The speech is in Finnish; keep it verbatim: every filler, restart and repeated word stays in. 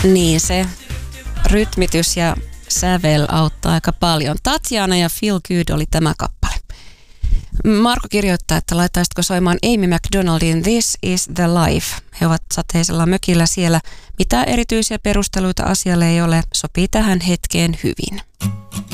Niin, se rytmitys ja sävel auttaa aika paljon. Tatjana ja Feel Good oli tämä kappale. Marko kirjoittaa, että laittaisitko soimaan Amy McDonaldin This is the Life. He ovat sateisella mökillä siellä. Mitään erityisiä perusteluita asialle ei ole. Sopii tähän hetkeen hyvin.